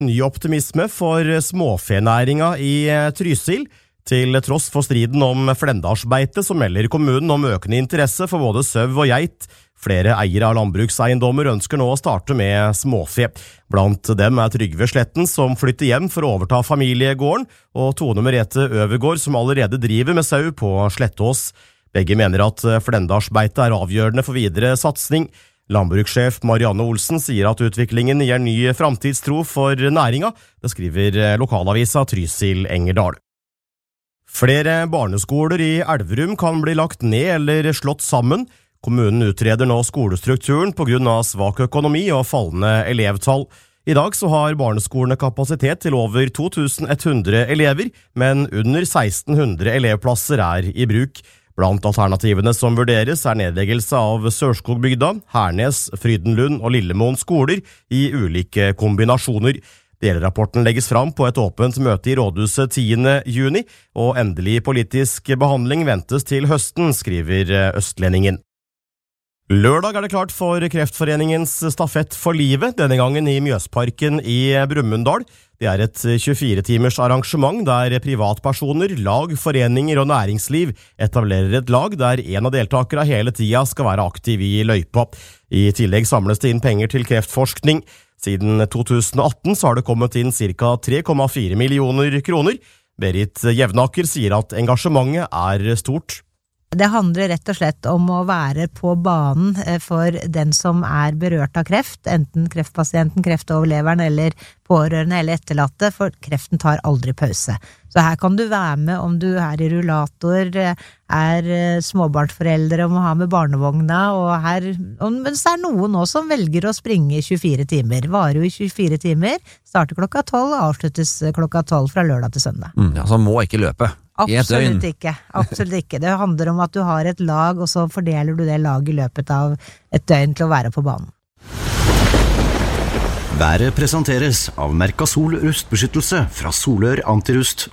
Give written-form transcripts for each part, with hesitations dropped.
Ny optimisme for småfenæringa i Trysil. Til tross for striden om Flendalsbeite, så melder kommunen om økende interesse for både sauv og geit. Flere eiere av landbrukseiendommer ønsker nå å starte med småfe. Blant dem Trygve Sletten, som flytter hjem for å overta familiegården, og Tone Merete Øvergård, som allerede driver med sau på Slettås. Begge mener at Flendalsbeite avgjørende for videre satsning. Landbrukssjef Marianne Olsen sier at utviklingen gir ny framtidstro for næringa. Det skriver lokalavisa Trysil Engerdal. Flere barneskoler i Elverum kan bli lagt ned eller slått sammen. Kommunen utreder nå skolestrukturen på grunn av svak økonomi og fallende elevtall. I dag så har barneskolene kapasitet til over 2100 elever, men under 1600 elevplasser i bruk. Blant alternativene som vurderes nedleggelse av Sørskogbygda, Hernes, Frydenlund og Lillemoen skoler i ulike kombinasjoner. Delrapporten legges fram på et åpent møte i rådhuset 10. juni, og endelig politisk behandling ventes til høsten, skriver Østlendingen. Lørdag det klart for Kreftforeningens stafett for livet, denne gangen i Mjøsparken i Brumunddal. Det et 24-timers arrangement der privatpersoner, lag, foreninger og næringsliv etablerer et lag der en av deltakere hele tida skal være aktiv i løypa. I tillegg samles det inn penger til kreftforskning. Siden 2018 så har det kommet inn ca. 3,4 millioner kroner. Berit Jevnaker sier at engasjementet stort. Det handler rett og slett om å være på banen for den som berørt av kreft, enten kreftpasienten, kreftoverleveren eller pårørende eller etterlatte, for kreften tar aldri pause. Så her kan du være med om du i rullator, småbarnsforeldre og må ha med barnevogna, men så noen nå som velger å springe i 24 timer. Varer jo i 24 timer, starter klokka 12 og avsluttes klokka 12 fra lørdag til søndag. Ja, så må ikke løpe. Absolutt ikke. Det handler om at du har et lag, og så fordeler du det laget i løpet av et døgn til å være på banen. Været presenteres av Mercasol rustbeskyttelse fra Solør Antirust.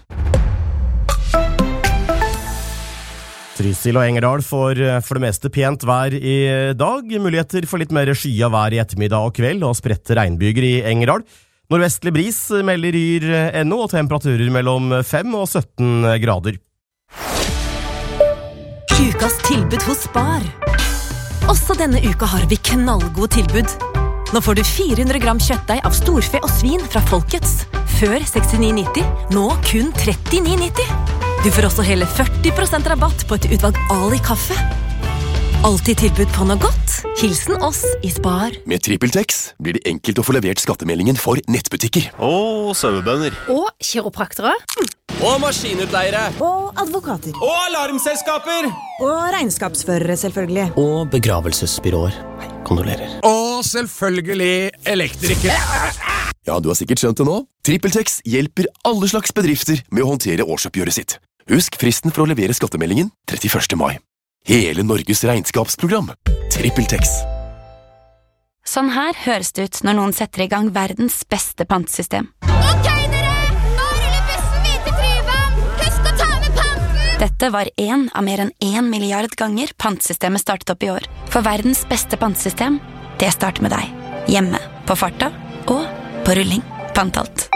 Trysil og Engerdal får for det meste pent vær i dag. Muligheter for litt mer skya vær i ettermiddag og kveld, og spredte regnbyger i Engerdal. Nordvestlig bris melder Yr NO, og temperaturer mellom 5 og 17 grader. Ukas tilbud hos Spar. Også denne uka har vi knallgod tilbud. Nå får du 400 gram kjøttdeig av storfe og svin fra Folkets. Før 69,90, nå kun 39,90. Du får også hele 40% rabatt på et utvalg Ali kaffe. Alltid tilbud på noe godt. Hilsen oss i Spar. Med TrippelTex blir det enkelt å få levert skattemeldingen for nettbutikker. Og sauebønder. Og kiropraktere. Og maskinutleiere. Og advokater. Og alarmselskaper. Og regnskapsførere, selvfølgelig. Og begravelsesbyråer. Kondolerer. Og selvfølgelig elektrikere. Ja, du har sikkert skjønt det nå. TrippelTex hjelper alle slags bedrifter med å håndtere årsoppgjøret sitt. Husk fristen for å levere skattemeldingen 31. mai. Hele Norges regnskapsprogram. TrippelTex. Sånn her høres det ut når noen setter i gang verdens beste pantesystem. Ok dere, nå ruller bussen videre til Tryvann. Husk å ta med panten. Dette var en av mer enn 1 milliard ganger pantesystemet startet opp i år. For verdens beste pantesystem, det starter med deg. Hjemme, på farta og på rulling. Pantalt.